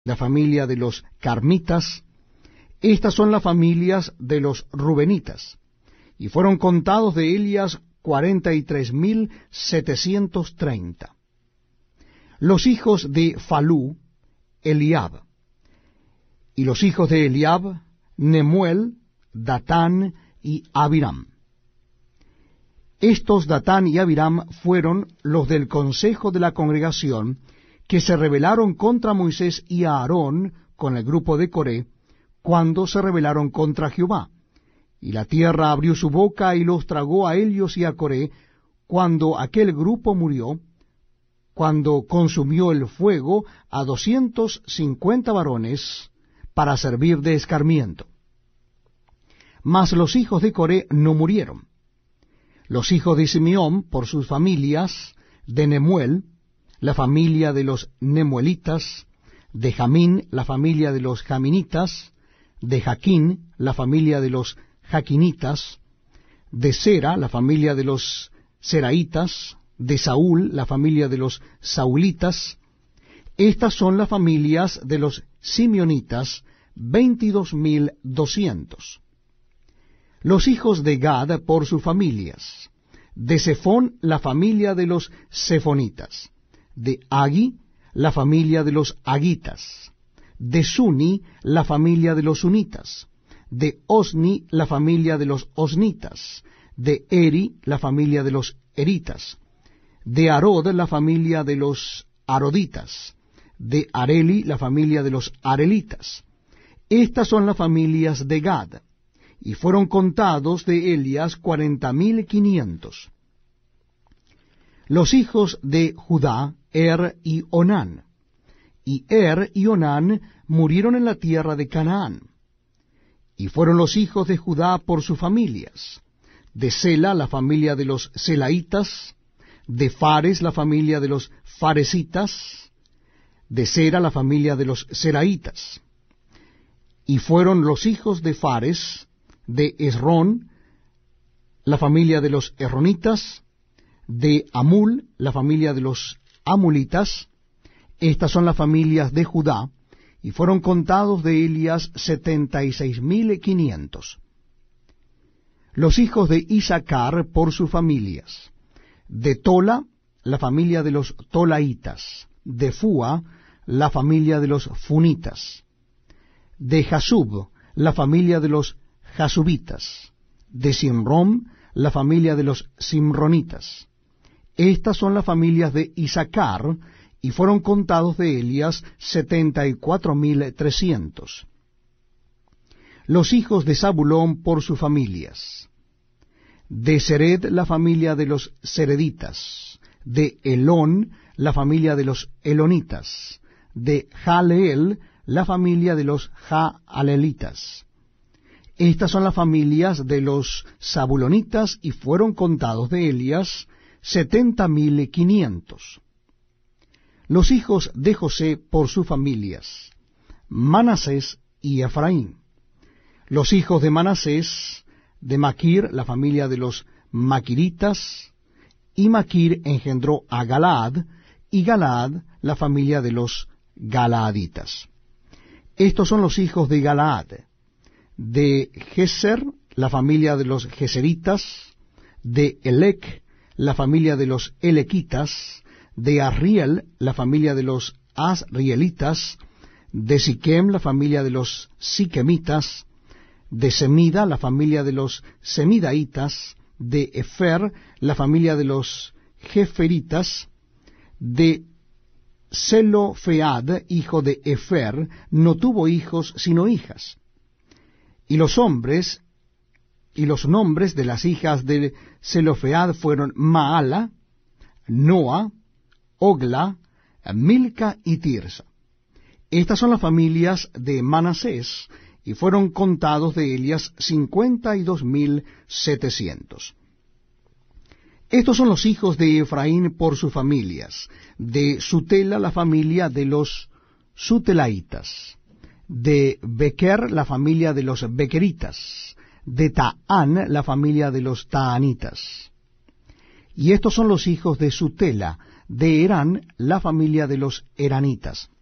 la familia de los carmitas. Estas son las familias de los rubenitas. Y fueron contados de ellas 43,730. Los hijos de Falú, Eliab. Y los hijos de Eliab, Nemuel, Datán y Abiram. Estos Datán y Abiram fueron los del consejo de la congregación que se rebelaron contra Moisés y Aarón con el grupo de Coré, cuando se rebelaron contra Jehová. Y la tierra abrió su boca y los tragó a ellos y a Coré, cuando aquel grupo murió, cuando consumió el fuego a 250 varones para servir de escarmiento. Mas los hijos de Coré no murieron. Los hijos de Simeón, por sus familias, de Nemuel, la familia de los nemuelitas, de Jamín, la familia de los jaminitas, de Jaquín, la familia de los jaquinitas, de Sera, la familia de los seraitas, de Saúl, la familia de los saulitas. Estas son las familias de los simeonitas, 22,200. Los hijos de Gad por sus familias, de Sefón, la familia de los sefonitas, de Agi, la familia de los agitas, de Suni, la familia de los sunitas, de Osni, la familia de los osnitas, de Eri, la familia de los eritas, de Arod, la familia de los aroditas, de Areli, la familia de los arelitas. Estas son las familias de Gad, y fueron contados de ellas 40,500. Los hijos de Judá, y Onán. Y y Onán murieron en la tierra de Canaán. Y fueron los hijos de Judá por sus familias: de Sela, la familia de los selaitas; de Fares, la familia de los faresitas; de Sera, la familia de los seraitas. Y fueron los hijos de Fares, de Esrón, la familia de los esronitas; de Amul, la familia de los amulitas. Estas son las familias de Judá, y fueron contados de ellas 76,500. Los hijos de Isacar por sus familias: de Tola, la familia de los tolaitas; de Fua, la familia de los funitas; de Jasub, la familia de los jasubitas; de Simrón, la familia de los simronitas. Estas son las familias de Isacar, y fueron contados de ellas 74,300. Los hijos de Zabulón por sus familias: de Sered, la familia de los sereditas; de Elón, la familia de los elonitas; de Jaleel, la familia de los jaalelitas. Estas son las familias de los zabulonitas, y fueron contados de ellas 70,500. Los hijos de José por sus familias: Manasés y Efraín. Los hijos de Manasés: de Maquir, la familia de los maquiritas; y Maquir engendró a Galaad, y Galaad la familia de los galaaditas. Estos son los hijos de Galaad: de Geser, la familia de los geseritas; de Elec, la familia de los elequitas; de Arriel, la familia de los asrielitas; de Siquem, la familia de los siquemitas; de Semida, la familia de los semidaitas; de Efer, la familia de los jeferitas; de Zelofead, hijo de Efer, no tuvo hijos sino hijas. Y los nombres de las hijas de Zelofead fueron Maala, Noa, Ogla, Milca y Tirsa. Estas son las familias de Manasés, y fueron contados de ellas 52,700. Estos son los hijos de Efraín por sus familias: de Sutela, la familia de los sutelaitas; de Bequer, la familia de los bequeritas; de Taán, la familia de los taanitas. Y estos son los hijos de Sutela: de Herán, la familia de los heranitas.